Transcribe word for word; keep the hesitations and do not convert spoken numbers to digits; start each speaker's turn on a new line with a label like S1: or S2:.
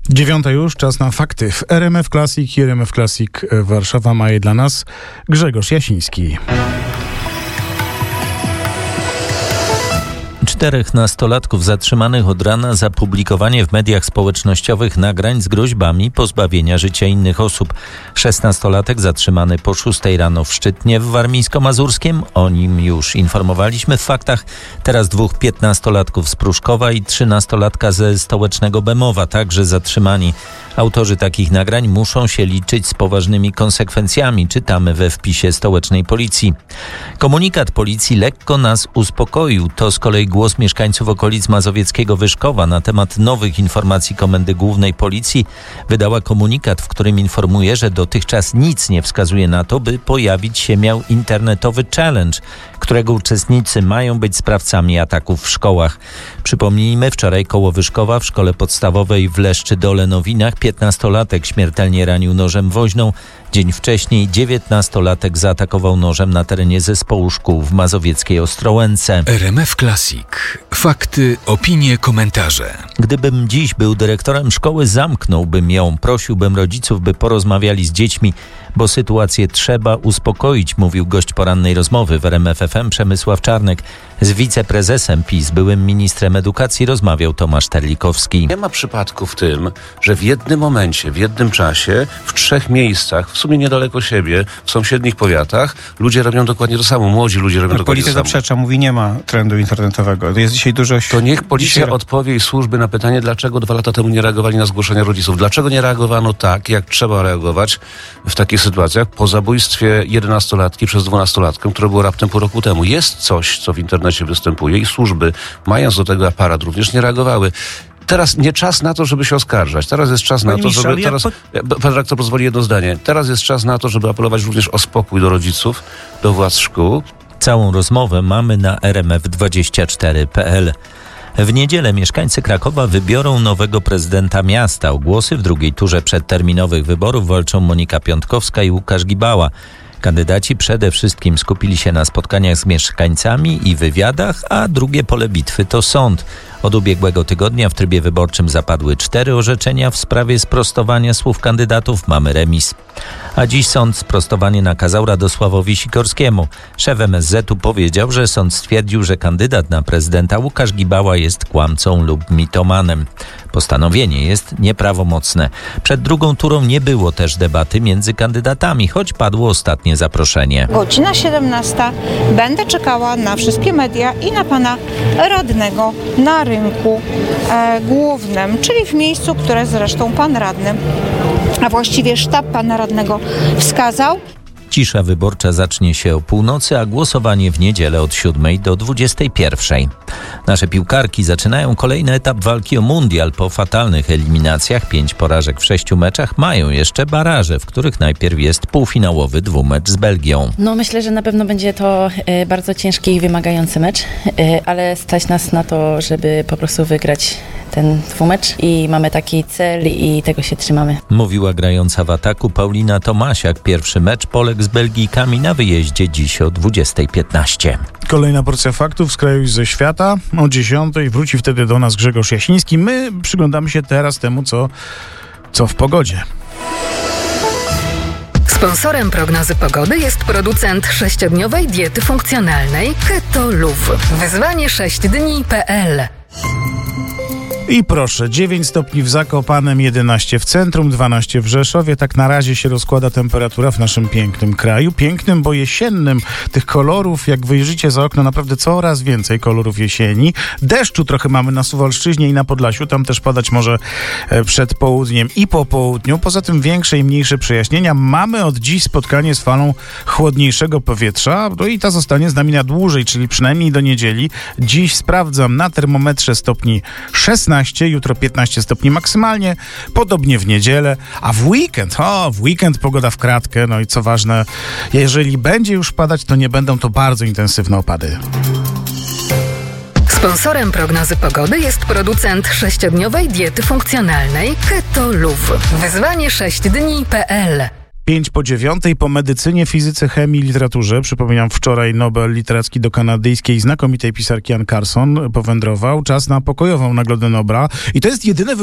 S1: Dziewiąta już, czas na fakty w R M F Classic i R M F Classic Warszawa ma je dla nas Grzegorz Jasiński.
S2: Czterech nastolatków zatrzymanych od rana za publikowanie w mediach społecznościowych nagrań z groźbami pozbawienia życia innych osób. Szesnastolatek zatrzymany po szóstej rano w Szczytnie w Warmińsko-Mazurskiem. O nim już informowaliśmy w faktach. Teraz dwóch piętnastolatków z Pruszkowa i trzynastolatka ze stołecznego Bemowa, także zatrzymani. Autorzy takich nagrań muszą się liczyć z poważnymi konsekwencjami, czytamy we wpisie stołecznej policji. Komunikat policji lekko nas uspokoił. To z kolei głos mieszkańców okolic mazowieckiego Wyszkowa na temat nowych informacji Komendy Głównej Policji. Wydała komunikat, w którym informuje, że dotychczas nic nie wskazuje na to, by pojawić się miał internetowy challenge, którego uczestnicy mają być sprawcami ataków w szkołach. Przypomnijmy, wczoraj koło Wyszkowa w szkole podstawowej w Leszczy-Dole-Nowinach piętnastolatek śmiertelnie ranił nożem woźną. Dzień wcześniej dziewiętnastolatek zaatakował nożem na terenie zespołu szkół w mazowieckiej Ostrołęce.
S3: R M F Classic. Fakty, opinie, komentarze.
S2: Gdybym dziś był dyrektorem szkoły, zamknąłbym ją. Prosiłbym rodziców, by porozmawiali z dziećmi, bo sytuację trzeba uspokoić, mówił gość porannej rozmowy w R M F F M Przemysław Czarnek. Z wiceprezesem PiS, byłym ministrem edukacji, rozmawiał Tomasz Terlikowski.
S4: Nie ma przypadku w tym, że w jednym momencie, w jednym czasie, w trzech miejscach, w sumie niedaleko siebie, w sąsiednich powiatach, ludzie robią dokładnie to samo. Młodzi ludzie robią dokładnie to samo.
S5: Polityka zaprzecza, mówi, nie ma trendu internetowego. Jest dzisiaj dużo...
S4: To niech policja
S5: dzisiaj...
S4: odpowie i służby na pytanie, dlaczego dwa lata temu nie reagowali na zgłoszenia rodziców. Dlaczego nie reagowano tak, jak trzeba reagować w takich sytuacjach po zabójstwie jedenastolatki przez dwunastolatkę, które było raptem pół roku temu. Jest coś, co w internecie występuje i służby, mając do tego aparat, również nie reagowały. Teraz nie czas na to, żeby się oskarżać. Teraz jest czas
S5: Panie
S4: na to, żeby...
S5: Michał,
S4: Teraz,
S5: ja po...
S4: Pan redaktor pozwoli jedno zdanie. Teraz jest czas na to, żeby apelować również o spokój do rodziców, do władz szkół.
S2: Całą rozmowę mamy na r m f dwadzieścia cztery kropka p l. W niedzielę mieszkańcy Krakowa wybiorą nowego prezydenta miasta. O głosy w drugiej turze przedterminowych wyborów walczą Monika Piątkowska i Łukasz Gibała. Kandydaci przede wszystkim skupili się na spotkaniach z mieszkańcami i wywiadach, a drugie pole bitwy to sąd. Od ubiegłego tygodnia w trybie wyborczym zapadły cztery orzeczenia w sprawie sprostowania słów kandydatów. Mamy remis. A dziś sąd sprostowanie nakazał Radosławowi Sikorskiemu. Szef M S Z u powiedział, że sąd stwierdził, że kandydat na prezydenta Łukasz Gibała jest kłamcą lub mitomanem. Postanowienie jest nieprawomocne. Przed drugą turą nie było też debaty między kandydatami, choć padło ostatnie zaproszenie.
S6: Godzina siedemnasta. Będę czekała na wszystkie media i na pana radnego na rynku e, głównym, czyli w miejscu, które zresztą pan radny, a właściwie sztab pana radnego wskazał.
S2: Cisza wyborcza zacznie się o północy, a głosowanie w niedzielę od siódmej do dwudziestej pierwszej. Nasze piłkarki zaczynają kolejny etap walki o mundial. Po fatalnych eliminacjach, pięć porażek w sześciu meczach, mają jeszcze baraże, w których najpierw jest półfinałowy dwumecz z Belgią.
S7: No myślę, że na pewno będzie to y, bardzo ciężki i wymagający mecz, y, ale stać nas na to, żeby po prostu wygrać ten dwumecz i mamy taki cel i tego się trzymamy.
S2: Mówiła grająca w ataku Paulina Tomasiak. Pierwszy mecz Polek z Belgijkami na wyjeździe dziś o dwudziestej piętnaście.
S1: Kolejna porcja faktów z kraju i ze świata. O dziesiątej wróci wtedy do nas Grzegorz Jasiński. My przyglądamy się teraz temu, co, co w pogodzie.
S8: Sponsorem prognozy pogody jest producent sześciodniowej diety funkcjonalnej Keto Luv. Wyzwanie sześć dni kropka p l.
S1: I proszę, dziewięć stopni w Zakopanem, jedenaście w centrum, dwanaście w Rzeszowie. Tak na razie się rozkłada temperatura w naszym pięknym kraju. Pięknym, bo jesiennym. Tych kolorów, jak wyjrzycie za okno, naprawdę coraz więcej kolorów jesieni. Deszczu trochę mamy na Suwalszczyźnie i na Podlasiu. Tam też padać może przed południem i po południu. Poza tym większe i mniejsze przejaśnienia. Mamy od dziś spotkanie z falą chłodniejszego powietrza. No i ta zostanie z nami na dłużej, czyli przynajmniej do niedzieli. Dziś sprawdzam na termometrze stopni szesnaście. Jutro piętnaście stopni maksymalnie, podobnie w niedzielę, a w weekend, o, w weekend pogoda w kratkę, no i co ważne, jeżeli będzie już padać, to nie będą to bardzo intensywne opady.
S8: Sponsorem prognozy pogody jest producent sześciodniowej diety funkcjonalnej Keto Luv. Wyzwanie sześć dni kropka p l.
S1: Pięć po dziewiątej po medycynie, fizyce, chemii, literaturze. Przypominam, wczoraj Nobel Literacki do kanadyjskiej znakomitej pisarki Anne Carson powędrował. Czas na pokojową Nagrodę Nobla. I to jest jedyne